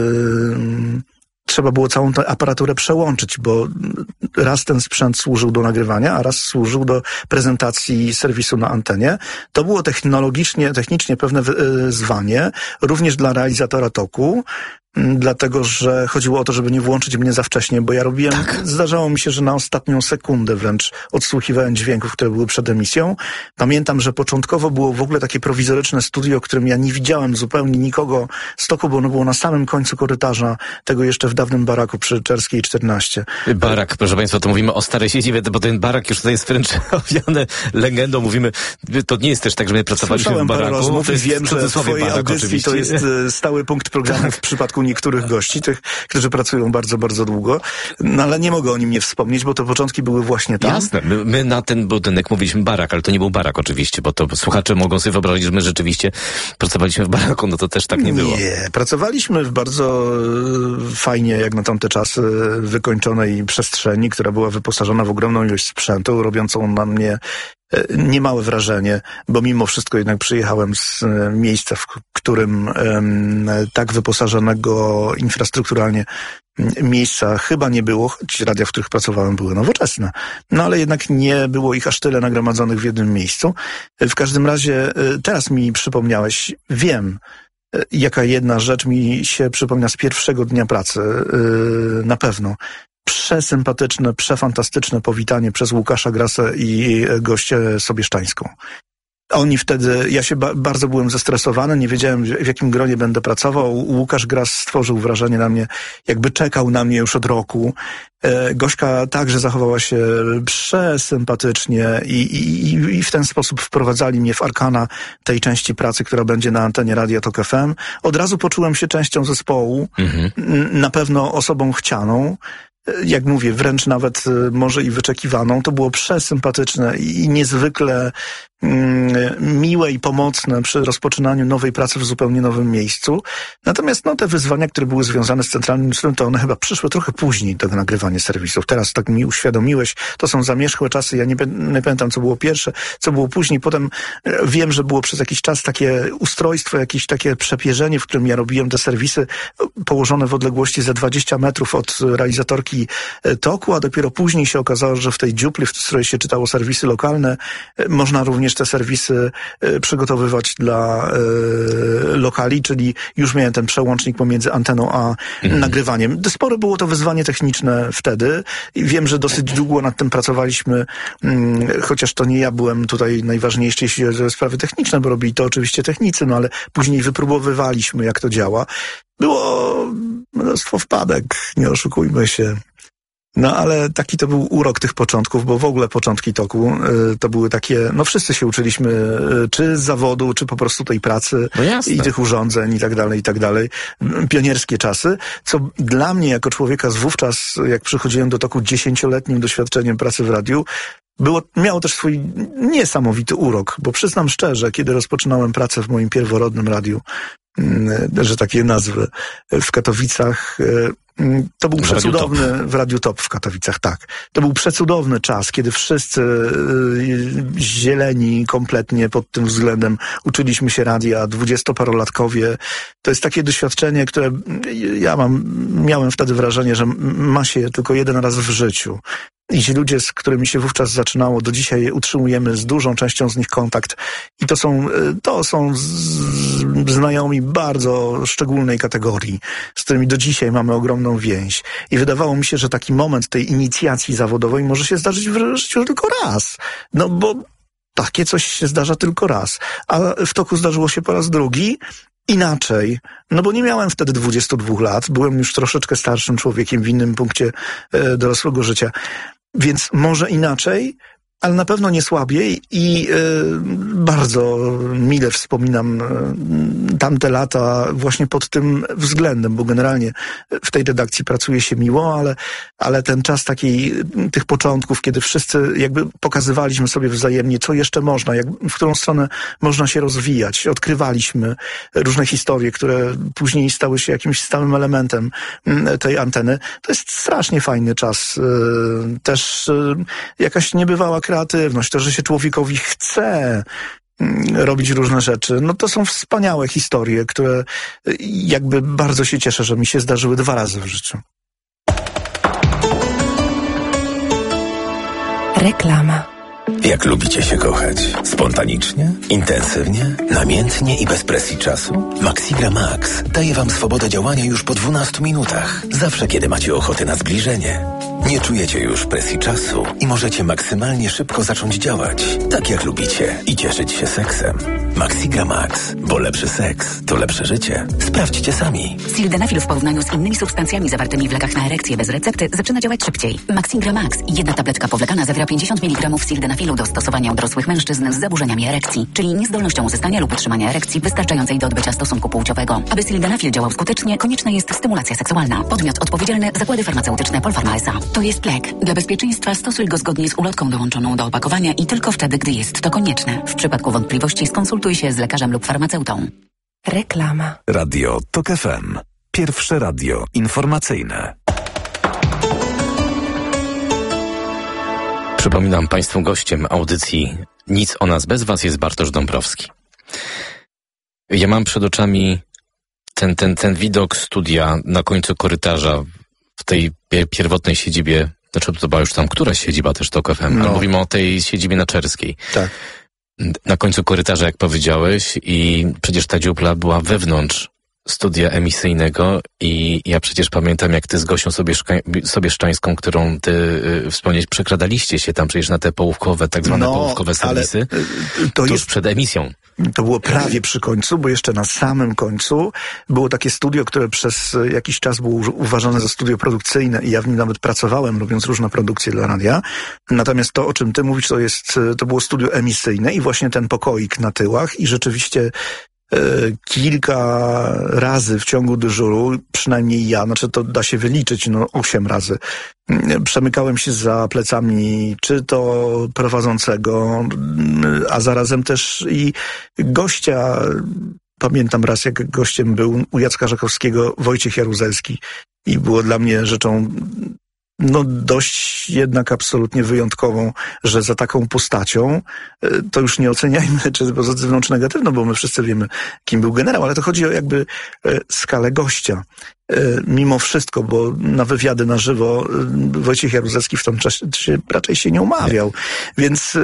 trzeba było całą tę aparaturę przełączyć, bo raz ten sprzęt służył do nagrywania, a raz służył do prezentacji serwisu na antenie. To było technicznie pewne wyzwanie, również dla realizatora toku, dlatego że chodziło o to, żeby nie włączyć mnie za wcześnie, bo ja robiłem, zdarzało mi się, że na ostatnią sekundę wręcz odsłuchiwałem dźwięków, które były przed emisją. Pamiętam, że początkowo było w ogóle takie prowizoryczne studio, w którym ja nie widziałem zupełnie nikogo z toku, bo ono było na samym końcu korytarza, tego jeszcze w dawnym baraku przy Czerskiej 14. Barak, proszę Państwa, to mówimy o starej siedzibie, bo ten barak już tutaj jest wręcz owiany legendą. Mówimy, to nie jest też tak, że my pracowaliśmy w baraku. Rozmów, wiem, że w twojej audycji to jest stały punkt programu w przypadku niektórych gości, tych, którzy pracują bardzo, bardzo długo, no ale nie mogę o nim nie wspomnieć, bo te początki były właśnie tam. Jasne, my na ten budynek mówiliśmy barak, ale to nie był barak oczywiście, bo to słuchacze mogą sobie wyobrazić, że my rzeczywiście pracowaliśmy w baraku, no to też tak nie było. Nie, pracowaliśmy w bardzo fajnie, jak na tamte czasy, wykończonej przestrzeni, która była wyposażona w ogromną ilość sprzętu, robiącą na mnie niemałe wrażenie, bo mimo wszystko jednak przyjechałem z miejsca, w którym tak wyposażonego infrastrukturalnie miejsca chyba nie było, choć radia, w których pracowałem, były nowoczesne. No ale jednak nie było ich aż tyle nagromadzonych w jednym miejscu. W każdym razie teraz mi przypomniałeś, wiem, jaka jedna rzecz mi się przypomina z pierwszego dnia pracy, na pewno. Przesympatyczne, przefantastyczne powitanie przez Łukasza Grasę i gościę Sobieszczańską. Oni wtedy, ja się bardzo byłem zestresowany, nie wiedziałem, w jakim gronie będę pracował. Łukasz Gras stworzył wrażenie na mnie, jakby czekał na mnie już od roku. Gośka także zachowała się przesympatycznie i w ten sposób wprowadzali mnie w arkana tej części pracy, która będzie na antenie Radia Tok FM. Od razu poczułem się częścią zespołu, na pewno osobą chcianą. Jak mówię, wręcz nawet może i wyczekiwaną. To było przesympatyczne i niezwykle miłe i pomocne przy rozpoczynaniu nowej pracy w zupełnie nowym miejscu. Natomiast te wyzwania, które były związane z centralnym studiem, to one chyba przyszły trochę później, to nagrywanie serwisów. Teraz tak mi uświadomiłeś, to są zamierzchłe czasy, ja nie pamiętam, co było pierwsze, co było później. Potem wiem, że było przez jakiś czas takie ustrojstwo, jakieś takie przepierzenie, w którym ja robiłem te serwisy położone w odległości za 20 metrów od realizatorki toku, a dopiero później się okazało, że w tej dziupli, w której się czytało serwisy lokalne, można również te serwisy przygotowywać dla lokali, czyli już miałem ten przełącznik pomiędzy anteną a nagrywaniem. Spore było to wyzwanie techniczne wtedy i wiem, że dosyć długo nad tym pracowaliśmy, chociaż to nie ja byłem tutaj najważniejszy, jeśli chodzi o sprawy techniczne, bo robili to oczywiście technicy, ale później wypróbowywaliśmy, jak to działa. Było mnóstwo wpadek, nie oszukujmy się. Ale taki to był urok tych początków, bo w ogóle początki toku to były takie, wszyscy się uczyliśmy czy z zawodu, czy po prostu tej pracy i tych urządzeń i tak dalej. Pionierskie czasy, co dla mnie jako człowieka z wówczas, jak przychodziłem do toku 10-letnim doświadczeniem pracy w radiu, miało też swój niesamowity urok, bo przyznam szczerze, kiedy rozpoczynałem pracę w moim pierworodnym radiu, że takie nazwy, w Katowicach, to był przecudowny, w Radiu Top w Katowicach, tak. To był przecudowny czas, kiedy wszyscy zieleni kompletnie pod tym względem uczyliśmy się radia, 20-parolatkowie. To jest takie doświadczenie, które ja miałem wtedy wrażenie, że ma się tylko jeden raz w życiu. I ci ludzie, z którymi się wówczas zaczynało, do dzisiaj utrzymujemy z dużą częścią z nich kontakt. I to są znajomi bardzo szczególnej kategorii, z którymi do dzisiaj mamy ogromną więź. I wydawało mi się, że taki moment tej inicjacji zawodowej może się zdarzyć w życiu tylko raz. No bo takie coś się zdarza tylko raz. A w toku zdarzyło się po raz drugi. Inaczej, no bo nie miałem wtedy 22 lat, byłem już troszeczkę starszym człowiekiem w innym punkcie dorosłego życia, więc może inaczej, ale na pewno nie słabiej i bardzo mile wspominam tamte lata właśnie pod tym względem, bo generalnie w tej redakcji pracuje się miło, ale ten czas tych początków, kiedy wszyscy jakby pokazywaliśmy sobie wzajemnie, co jeszcze można, w którą stronę można się rozwijać. Odkrywaliśmy różne historie, które później stały się jakimś stałym elementem tej anteny. To jest strasznie fajny czas. Też jakaś niebywała kreatywność, to, że się człowiekowi chce robić różne rzeczy. No to są wspaniałe historie, które jakby bardzo się cieszę, że mi się zdarzyły 2 razy w życiu. Reklama. Jak lubicie się kochać? Spontanicznie? Intensywnie? Namiętnie i bez presji czasu? Maxigra Max daje wam swobodę działania już po 12 minutach. Zawsze, kiedy macie ochotę na zbliżenie. Nie czujecie już presji czasu i możecie maksymalnie szybko zacząć działać, tak jak lubicie i cieszyć się seksem. Maxigra Max, bo lepszy seks to lepsze życie. Sprawdźcie sami. Sildenafil w porównaniu z innymi substancjami zawartymi w lekach na erekcję bez recepty zaczyna działać szybciej. Maxigra Max, jedna tabletka powlekana zawiera 50 mg sildenafilu do stosowania u dorosłych mężczyzn z zaburzeniami erekcji, czyli niezdolnością uzyskania lub utrzymania erekcji wystarczającej do odbycia stosunku płciowego. Aby sildenafil działał skutecznie, konieczna jest stymulacja seksualna. Podmiot odpowiedzialny: zakłady farmaceutyczne Polpharma S.A. To jest lek. Dla bezpieczeństwa stosuj go zgodnie z ulotką dołączoną do opakowania i tylko wtedy, gdy jest to konieczne. W przypadku wątpliwości skonsultuj się z lekarzem lub farmaceutą. Reklama. Radio TOK FM. Pierwsze radio informacyjne. Przypominam Państwu, gościem audycji Nic o nas bez Was jest Bartosz Dąbrowski. Ja mam przed oczami ten widok studia na końcu korytarza w tej pierwotnej siedzibie, znaczy to była już tam któraś siedziba też TOK FM, ale mówimy o tej siedzibie na Czerskiej. Tak. Na końcu korytarza, jak powiedziałeś, i przecież ta dziupla była wewnątrz studia emisyjnego i ja przecież pamiętam, jak ty z Gosią Sobieszczańską, którą ty wspomnieć, przekradaliście się tam przecież na te połówkowe, tak zwane połówkowe serwisy, tuż przed emisją. To było prawie przy końcu, bo jeszcze na samym końcu było takie studio, które przez jakiś czas było uważane za studio produkcyjne i ja w nim nawet pracowałem, robiąc różne produkcje dla radia. Natomiast to, o czym ty mówisz, to było studio emisyjne i właśnie ten pokoik na tyłach i rzeczywiście kilka razy w ciągu dyżuru, przynajmniej ja, znaczy to da się wyliczyć, 8 razy, przemykałem się za plecami czy to prowadzącego, a zarazem też i gościa. Pamiętam raz, jak gościem był u Jacka Żakowskiego Wojciech Jaruzelski i było dla mnie rzeczą dość jednak absolutnie wyjątkową, że za taką postacią, to już nie oceniajmy, czy pozytywną, czy negatywną, bo my wszyscy wiemy, kim był generał, ale to chodzi o jakby skalę gościa. Mimo wszystko, bo na wywiady na żywo Wojciech Jaruzelski w tym czasie raczej się nie umawiał. Więc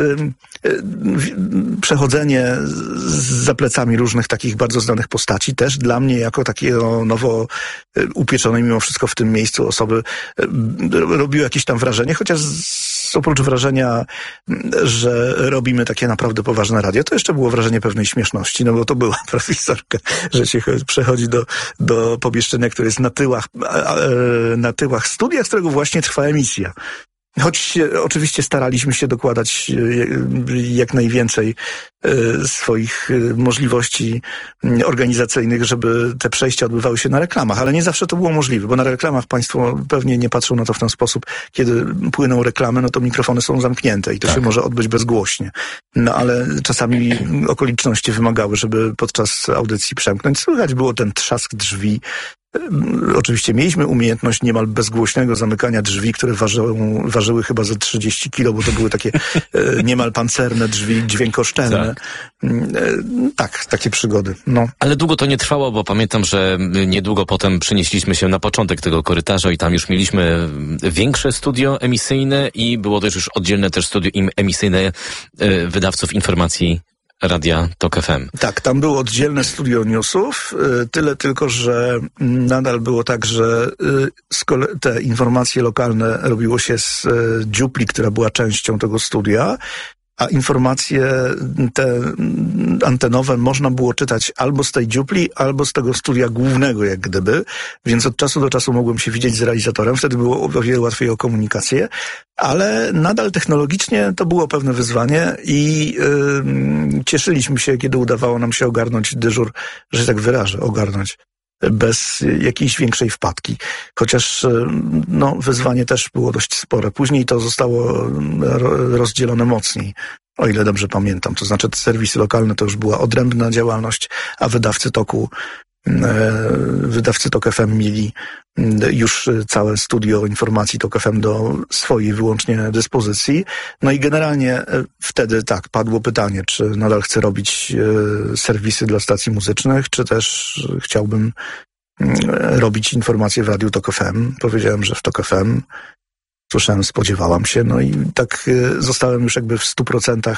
przechodzenie za plecami różnych takich bardzo znanych postaci też dla mnie jako takiego nowo upieczonej mimo wszystko w tym miejscu osoby robiło jakieś tam wrażenie, chociaż oprócz wrażenia, że robimy takie naprawdę poważne radio, to jeszcze było wrażenie pewnej śmieszności, bo to była profesorka, że się przechodzi do pomieszczenia, które jest na tyłach studia, z którego właśnie trwa emisja. Choć oczywiście staraliśmy się dokładać jak najwięcej swoich możliwości organizacyjnych, żeby te przejścia odbywały się na reklamach, ale nie zawsze to było możliwe, bo na reklamach państwo pewnie nie patrzą na to w ten sposób. Kiedy płyną reklamy, to mikrofony są zamknięte i to się może odbyć bezgłośnie. Ale czasami okoliczności wymagały, żeby podczas audycji przemknąć. Słychać było ten trzask drzwi, Oczywiście mieliśmy umiejętność niemal bezgłośnego zamykania drzwi, które ważyły chyba ze 30 kilo, bo to były takie niemal pancerne drzwi, dźwiękoszczelne. Tak, takie przygody. No. Ale długo to nie trwało, bo pamiętam, że niedługo potem przenieśliśmy się na początek tego korytarza i tam już mieliśmy większe studio emisyjne i było też już oddzielne też studio emisyjne wydawców informacji Radia TOK FM. Tak, tam było oddzielne studio newsów, tyle tylko, że nadal było tak, że te informacje lokalne robiło się z dziupli, która była częścią tego studia, a informacje te antenowe można było czytać albo z tej dziupli, albo z tego studia głównego, jak gdyby, więc od czasu do czasu mogłem się widzieć z realizatorem, wtedy było o wiele łatwiej o komunikację, ale nadal technologicznie to było pewne wyzwanie i cieszyliśmy się, kiedy udawało nam się ogarnąć dyżur, że się tak wyrażę, ogarnąć bez jakiejś większej wpadki. Chociaż wyzwanie też było dość spore. Później to zostało rozdzielone mocniej, o ile dobrze pamiętam. To znaczy serwisy lokalne to już była odrębna działalność, a wydawcy TOK FM mieli już całe studio informacji TOK FM do swojej wyłącznie dyspozycji. No i generalnie wtedy tak, padło pytanie, czy nadal chcę robić serwisy dla stacji muzycznych, czy też chciałbym robić informacje w Radiu TOK FM. Powiedziałem, że w TOK FM. Słyszałem, spodziewałam się, no i tak zostałem już jakby w 100%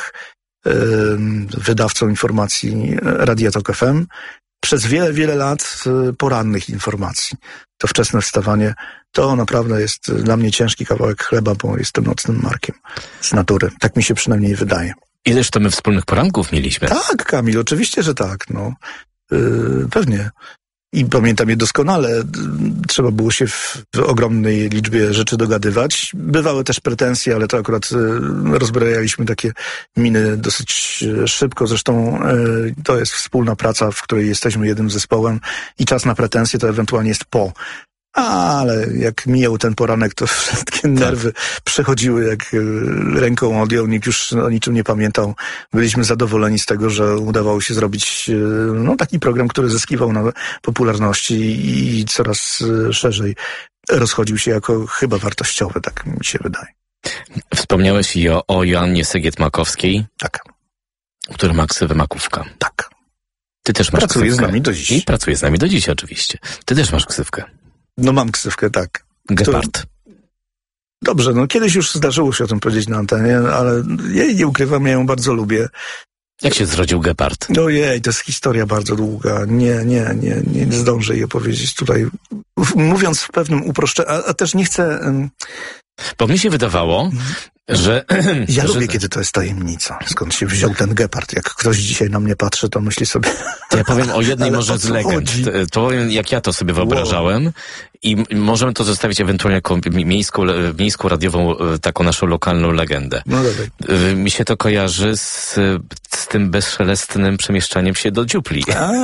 wydawcą informacji Radia TOK FM. Przez wiele, wiele lat porannych informacji. To wczesne wstawanie, to naprawdę jest dla mnie ciężki kawałek chleba, bo jestem nocnym markiem z natury. Tak mi się przynajmniej wydaje. Ileż to my wspólnych poranków mieliśmy? Tak, Kamil, oczywiście, że tak. Pewnie. I pamiętam je doskonale. Trzeba było się w ogromnej liczbie rzeczy dogadywać. Bywały też pretensje, ale to akurat rozbrajaliśmy takie miny dosyć szybko. Zresztą to jest wspólna praca, w której jesteśmy jednym zespołem i czas na pretensje to ewentualnie jest po. Ale jak mijał ten poranek, to wszystkie nerwy przechodziły jak ręką odjął, nikt już o niczym nie pamiętał. Byliśmy zadowoleni z tego, że udawało się zrobić taki program, który zyskiwał na popularności i coraz szerzej rozchodził się jako chyba wartościowy, tak mi się wydaje. Wspomniałeś o Joannie Segiet-Makowskiej. Tak. Który ma ksywę Makówka. Tak. Ty też masz pracuje ksywkę. Z nami do dziś. I pracuje z nami do dziś, oczywiście. Ty też masz ksywkę. No mam ksywkę, tak. Gepard. Dobrze, kiedyś już zdarzyło się o tym powiedzieć na antenie, ale ja nie ukrywam, ja ją bardzo lubię. Jak się zrodził Gepard? Ojej, to jest historia bardzo długa. Nie zdążę jej opowiedzieć tutaj. Mówiąc w pewnym uproszczeniu, a też nie chcę... Bo mi się wydawało, że... Ja lubię, kiedy to jest tajemnica. Skąd się wziął ten gepard? Jak ktoś dzisiaj na mnie patrzy, to myśli sobie... To ja powiem o jednej może z legend. To powiem, jak ja to sobie wyobrażałem. I możemy to zostawić ewentualnie jako miejską radiową, taką naszą lokalną legendę. No dawaj. Mi się to kojarzy z tym bezszelestnym przemieszczaniem się do dziupli.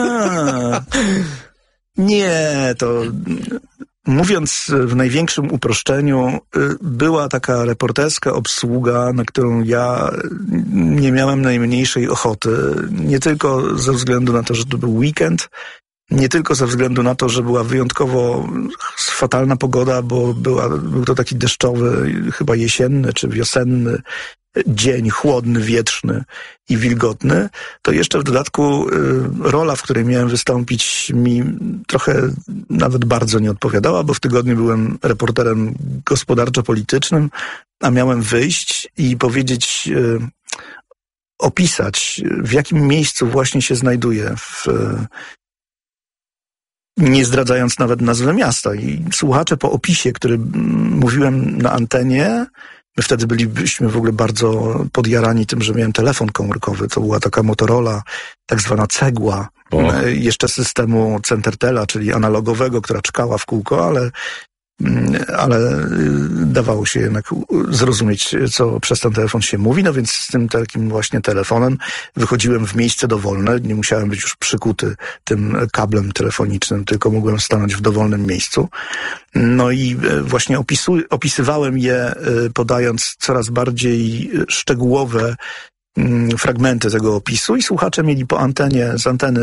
Nie, to... Mówiąc w największym uproszczeniu, była taka reporterska obsługa, na którą ja nie miałem najmniejszej ochoty. Nie tylko ze względu na to, że to był weekend, nie tylko ze względu na to, że była wyjątkowo fatalna pogoda, bo był to taki deszczowy, chyba jesienny czy wiosenny dzień, chłodny, wietrzny i wilgotny, to jeszcze w dodatku rola, w której miałem wystąpić, mi trochę nawet bardzo nie odpowiadała, bo w tygodniu byłem reporterem gospodarczo-politycznym, a miałem wyjść i powiedzieć, opisać, w jakim miejscu właśnie się znajduję, nie zdradzając nawet nazwy miasta. I słuchacze po opisie, który mówiłem na antenie, my wtedy byliśmy w ogóle bardzo podjarani tym, że miałem telefon komórkowy. To była taka Motorola, tak zwana cegła, jeszcze systemu Centertela, czyli analogowego, która czkała w kółko, ale dawało się jednak zrozumieć, co przez ten telefon się mówi. No więc z tym takim właśnie telefonem wychodziłem w miejsce dowolne. Nie musiałem być już przykuty tym kablem telefonicznym, tylko mogłem stanąć w dowolnym miejscu. No i właśnie opisywałem je, podając coraz bardziej szczegółowe fragmenty tego opisu i słuchacze mieli po antenie, z anteny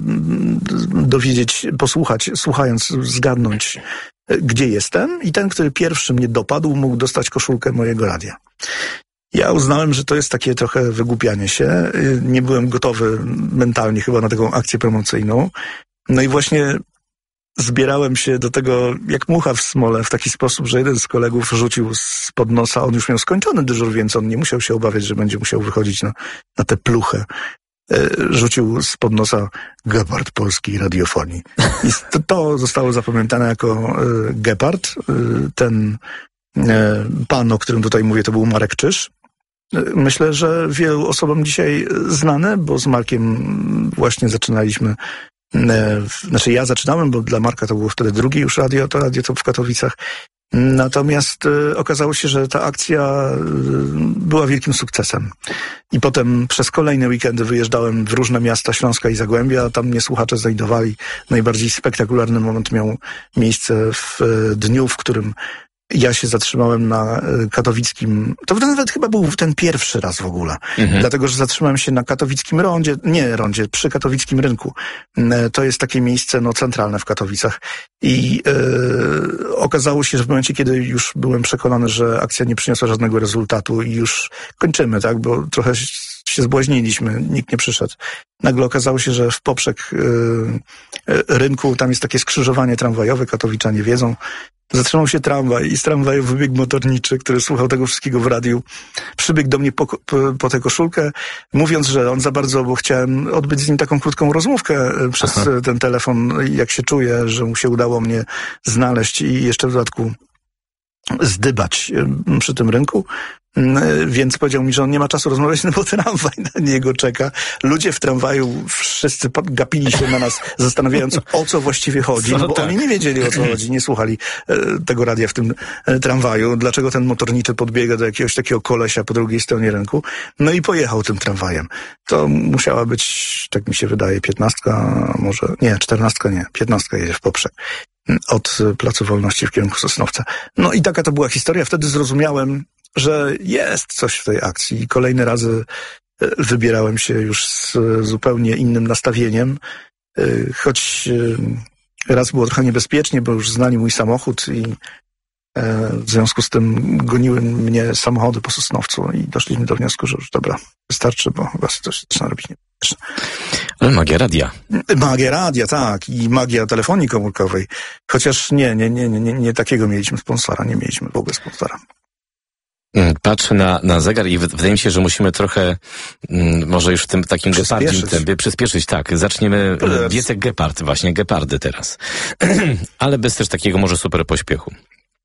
posłuchać, słuchając, zgadnąć, gdzie jestem, i ten, który pierwszy mnie dopadł, mógł dostać koszulkę mojego radia. Ja uznałem, że to jest takie trochę wygłupianie się. Nie byłem gotowy mentalnie chyba na taką akcję promocyjną. No i właśnie zbierałem się do tego jak mucha w smole w taki sposób, że jeden z kolegów rzucił spod nosa, on już miał skończony dyżur, więc on nie musiał się obawiać, że będzie musiał wychodzić na tę pluchę. Rzucił spod nosa Gepard polskiej radiofonii. I to zostało zapamiętane jako Gepard. Ten pan, o którym tutaj mówię, to był Marek Czyż. Myślę, że wielu osobom dzisiaj znane, bo z Markiem właśnie zaczynaliśmy. Znaczy ja zaczynałem, bo dla Marka to było wtedy drugie już radio, to Radio Top w Katowicach. Natomiast okazało się, że ta akcja była wielkim sukcesem. I potem przez kolejne weekendy wyjeżdżałem w różne miasta Śląska i Zagłębia, tam mnie słuchacze znajdowali. Najbardziej spektakularny moment miał miejsce w dniu, w którym ja się zatrzymałem na katowickim, to nawet chyba był ten pierwszy raz w ogóle, dlatego, że zatrzymałem się na katowickim rondzie, przy katowickim rynku. To jest takie miejsce, centralne w Katowicach. I okazało się, że w momencie, kiedy już byłem przekonany, że akcja nie przyniosła żadnego rezultatu i już kończymy, tak, bo trochę się zbłaźniliśmy, nikt nie przyszedł. Nagle okazało się, że w poprzek rynku, tam jest takie skrzyżowanie tramwajowe, katowiczanie wiedzą, zatrzymał się tramwaj i z tramwaju wybiegł motorniczy, który słuchał tego wszystkiego w radiu. Przybiegł do mnie po tę koszulkę, mówiąc, że on za bardzo, bo chciałem odbyć z nim taką krótką rozmówkę przez ten telefon, jak się czuje, że mu się udało mnie znaleźć i jeszcze w dodatku zdybać przy tym rynku. Więc powiedział mi, że on nie ma czasu rozmawiać, bo tramwaj na niego czeka. Ludzie w tramwaju wszyscy gapili się na nas, zastanawiając, o co właściwie chodzi, bo oni nie wiedzieli, o co chodzi, nie słuchali tego radia w tym tramwaju. Dlaczego ten motorniczy podbiega do jakiegoś takiego kolesia po drugiej stronie rynku? No i pojechał tym tramwajem. To musiała być, tak mi się wydaje, 15, może, nie, 14, nie, 15 jedzie w poprzek od Placu Wolności w kierunku Sosnowca. No i taka to była historia. Wtedy zrozumiałem, że jest coś w tej akcji. Kolejne razy wybierałem się już z zupełnie innym nastawieniem, choć raz było trochę niebezpiecznie, bo już znali mój samochód i w związku z tym goniły mnie samochody po Sosnowcu i doszliśmy do wniosku, że już dobra, wystarczy, bo chyba coś zaczyna robić niebezpieczne. Ale magia radia. Magia radia, tak. I magia telefonii komórkowej. Chociaż nie takiego mieliśmy sponsora. Nie mieliśmy w ogóle sponsora. Patrzę na zegar i wydaje mi się, że musimy trochę, może już w tym takim gepardzim tempie przyspieszyć. Tak, zaczniemy dietę gepard, właśnie gepardy teraz. Ale bez też takiego może super pośpiechu.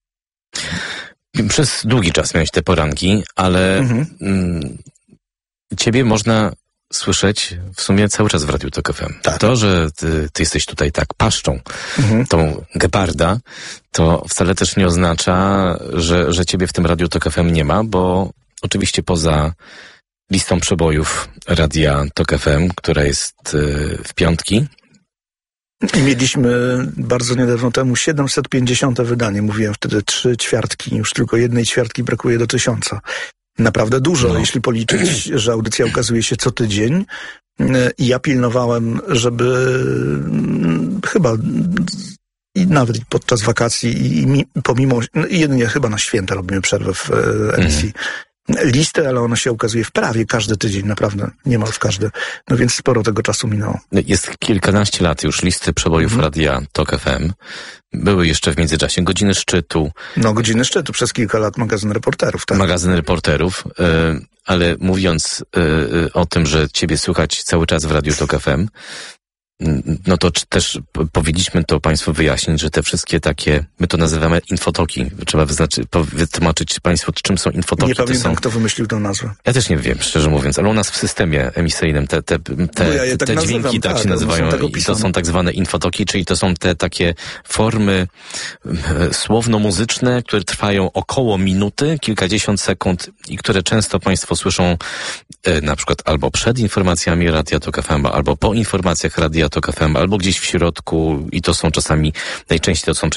Przez długi czas miałeś te poranki, ale ciebie można słyszeć w sumie cały czas w Radiu Tok FM. Tak. To, że ty jesteś tutaj tak paszczą tą geparda, to wcale też nie oznacza, że ciebie w tym Radiu Tok FM nie ma, bo oczywiście poza listą przebojów Radia Tok FM, która jest w piątki. I mieliśmy bardzo niedawno temu 750. wydanie. Mówiłem wtedy 3/4. Już tylko 1/4 brakuje do 1000. Naprawdę dużo, jeśli policzyć, że audycja ukazuje się co tydzień. I ja pilnowałem, żeby chyba i nawet podczas wakacji i pomimo, jedynie chyba na święta robimy przerwę w emisji listy, ale ona się ukazuje w prawie każdy tydzień, naprawdę niemal w każdy. No więc sporo tego czasu minęło. Jest kilkanaście lat już listy przebojów Radia Tok FM. Były jeszcze w międzyczasie Godziny Szczytu. No, Godziny Szczytu, przez kilka lat magazyn reporterów, tak? Magazyn reporterów, ale mówiąc o tym, że ciebie słychać cały czas w Radiu Tok FM, no to też powinniśmy to Państwu wyjaśnić, że te wszystkie takie, my to nazywamy infotoki. Trzeba wytłumaczyć Państwu, czym są infotoki. Nie pamiętam, kto wymyślił tę nazwę. Ja też nie wiem, szczerze mówiąc, ale u nas w systemie emisyjnym te dźwięki tak się nazywają i to są tak zwane infotoki, czyli to są te takie formy słowno-muzyczne, które trwają około minuty, kilkadziesiąt sekund i które często Państwo słyszą na przykład albo przed informacjami Radia Tok FM, albo po informacjach Radia Tok FM, albo gdzieś w środku i to są czasami, najczęściej to są